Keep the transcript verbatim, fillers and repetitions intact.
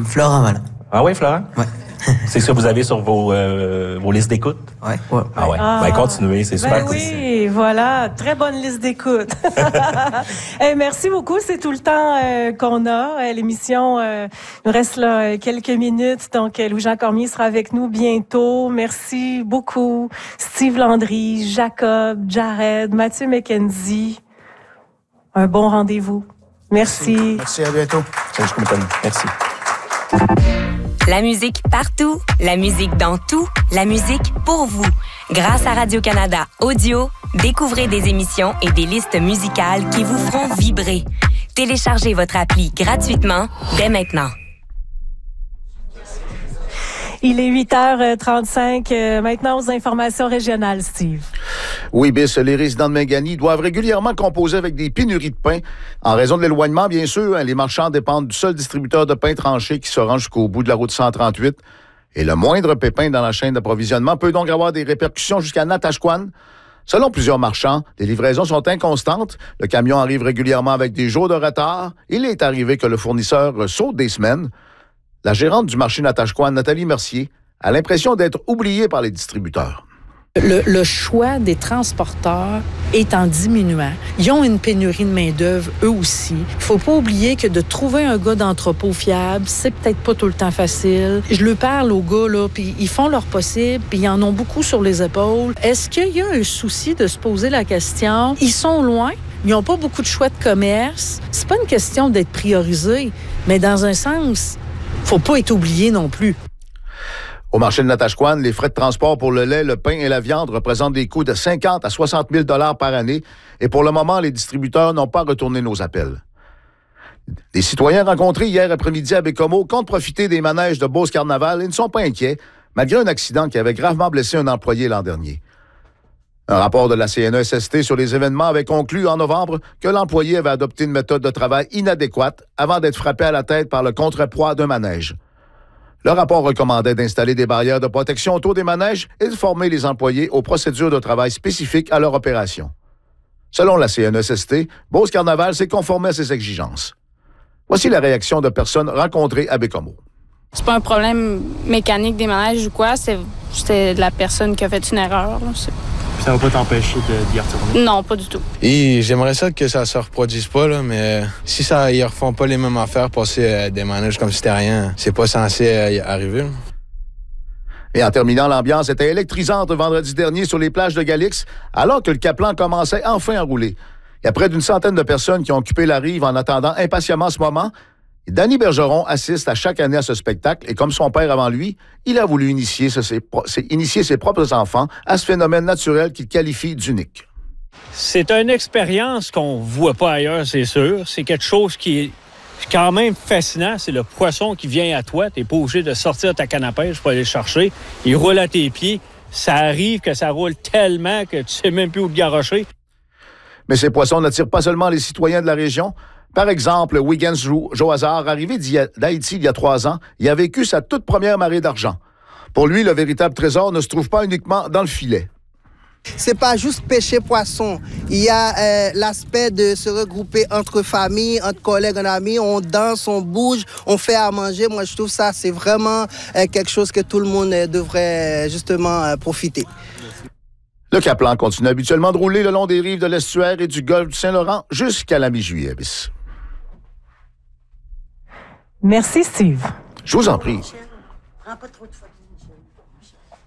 Florent Vallant. Ah oui, Florent? Oui. C'est ce que vous avez sur vos, euh, vos listes d'écoute? Oui. Ouais. Ah ouais. Ah, ben, continuez, c'est super ben cool. Oui, voilà. Très bonne liste d'écoute. hey, merci beaucoup. C'est tout le temps euh, qu'on a. Euh, l'émission, euh, il nous reste là quelques minutes. Donc, euh, Louis-Jean Cormier sera avec nous bientôt. Merci beaucoup. Steve Landry, Jacob, Jared, Mathieu McKenzie. Un bon rendez-vous. Merci. Merci, Merci à bientôt. Salut, merci. La musique partout, la musique dans tout, la musique pour vous. Grâce à Radio-Canada Audio, découvrez des émissions et des listes musicales qui vous feront vibrer. Téléchargez votre appli gratuitement dès maintenant. Il est huit heures trente-cinq. Euh, maintenant, aux informations régionales, Steve. Oui, bis, les résidents de Mingani doivent régulièrement composer avec des pénuries de pain. En raison de l'éloignement, bien sûr, hein, les marchands dépendent du seul distributeur de pain tranché qui se rend jusqu'au bout de la route cent trente-huit. Et le moindre pépin dans la chaîne d'approvisionnement peut donc avoir des répercussions jusqu'à Natashquan. Selon plusieurs marchands, les livraisons sont inconstantes. Le camion arrive régulièrement avec des jours de retard. Il est arrivé que le fournisseur saute des semaines. La gérante du marché Natashquan, Nathalie Mercier, a l'impression d'être oubliée par les distributeurs. Le, le choix des transporteurs est en diminuant. Ils ont une pénurie de main-d'œuvre, eux aussi. Il faut pas oublier que de trouver un gars d'entrepôt fiable, c'est peut-être pas tout le temps facile. Je leur parle aux gars, là, puis ils font leur possible, puis ils en ont beaucoup sur les épaules. Est-ce qu'il y a un souci de se poser la question? Ils sont loin. Ils n'ont pas beaucoup de choix de commerce. C'est pas une question d'être priorisé, mais dans un sens, faut pas être oublié non plus. Au marché de Natashquan, les frais de transport pour le lait, le pain et la viande représentent des coûts de cinquante à soixante mille dollars par année. Et pour le moment, les distributeurs n'ont pas retourné nos appels. Les citoyens rencontrés hier après-midi à Bécomo comptent profiter des manèges de Beauce-Carnaval et ne sont pas inquiets, malgré un accident qui avait gravement blessé un employé l'an dernier. Un rapport de la C N E S S T sur les événements avait conclu en novembre que l'employé avait adopté une méthode de travail inadéquate avant d'être frappé à la tête par le contrepoids d'un manège. Le rapport recommandait d'installer des barrières de protection autour des manèges et de former les employés aux procédures de travail spécifiques à leur opération. Selon la C N E S S T, Beauce-Carnaval s'est conformé à ces exigences. Voici la réaction de personnes rencontrées à Bécomo. C'est pas un problème mécanique des manèges ou quoi, c'est, c'est la personne qui a fait une erreur. Là. C'est... Puis ça va pas t'empêcher de, d'y retourner? Non, pas du tout. Et j'aimerais ça que ça se reproduise pas, là, mais si ça, ils refont pas les mêmes affaires, passer euh, des manèges comme si c'était rien, c'est pas censé euh, arriver. Là. Et en terminant, l'ambiance était électrisante vendredi dernier sur les plages de Galix, alors que le Caplan commençait enfin à rouler. Il y a près d'une centaine de personnes qui ont occupé la rive en attendant impatiemment ce moment. Et Danny Bergeron assiste à chaque année à ce spectacle et comme son père avant lui, il a voulu initier ses, ses, initier ses propres enfants à ce phénomène naturel qu'il qualifie d'unique. C'est une expérience qu'on ne voit pas ailleurs, c'est sûr. C'est quelque chose qui est quand même fascinant. C'est le poisson qui vient à toi. Tu n'es pas obligé de sortir ta canne à pêche pour aller le chercher. Il roule à tes pieds. Ça arrive que ça roule tellement que tu ne sais même plus où te garrocher. Mais ces poissons n'attirent pas seulement les citoyens de la région. Par exemple, Wiggins Johazar, arrivé d'Haïti il y a trois ans, il a vécu sa toute première marée d'argent. Pour lui, le véritable trésor ne se trouve pas uniquement dans le filet. C'est pas juste pêcher poisson. Il y a euh, l'aspect de se regrouper entre familles, entre collègues, en amis. On danse, on bouge, on fait à manger. Moi, je trouve ça, c'est vraiment euh, quelque chose que tout le monde euh, devrait euh, justement euh, profiter. Le Caplan continue habituellement de rouler le long des rives de l'estuaire et du golfe du Saint-Laurent jusqu'à la mi-juillet. Bis. Merci, Steve. Je vous en prie.